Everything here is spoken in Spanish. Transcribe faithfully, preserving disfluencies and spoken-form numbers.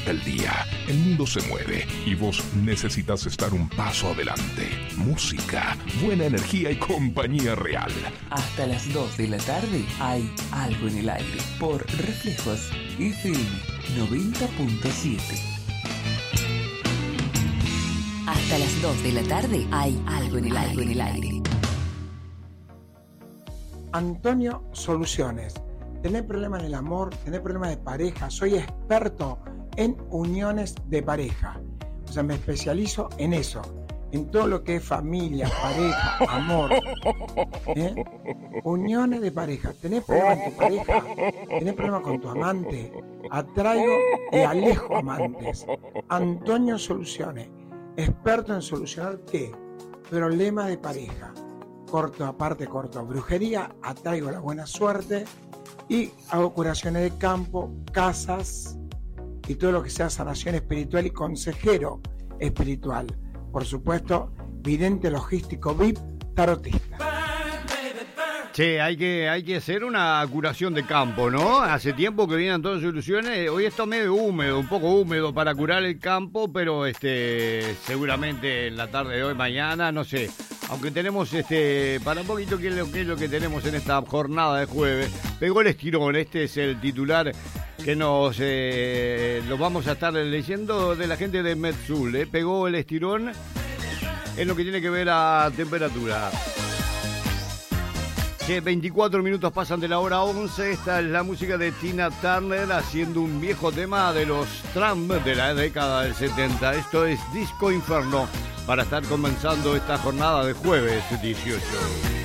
arranca el día, el mundo se mueve y vos necesitas estar un paso adelante. Música, buena energía y compañía real. Hasta las dos de la tarde hay algo en el aire por Reflejos F M noventa punto siete. Hasta las dos de la tarde hay algo en el aire. Algo en el aire. Antonio Soluciones. ¿Tenés problemas en el amor? ¿Tenés problemas de pareja? Soy experto en uniones de pareja. O sea, me especializo en eso. En todo lo que es familia, pareja, amor. ¿Eh? Uniones de pareja. ¿Tenés problemas en tu pareja? ¿Tenés problemas con tu amante? Atraigo y alejo amantes. Antonio Soluciones. Experto en solucionar ¿qué? Problemas de pareja. Corto, aparte corto brujería, atraigo la buena suerte y hago curaciones de campo, casas y todo lo que sea sanación espiritual y consejero espiritual. Por supuesto, vidente logístico V I P, tarotista. Che, hay que, hay que hacer una curación de campo, ¿no? Hace tiempo que vienen todas soluciones. Hoy está medio húmedo, un poco húmedo para curar el campo, pero este seguramente en la tarde de hoy, mañana, no sé. Aunque tenemos, este para un poquito qué es lo, qué es lo que tenemos en esta jornada de jueves. Pegó el estirón, este es el titular que nos eh, lo vamos a estar leyendo de la gente de Metsul. ¿eh? Pegó el estirón en lo que tiene que ver a temperatura. Que veinticuatro minutos pasan de la hora once. Esta es la música de Tina Turner haciendo un viejo tema de los Tramp de la década del setenta. Esto es Disco Inferno para estar comenzando esta jornada de jueves dieciocho.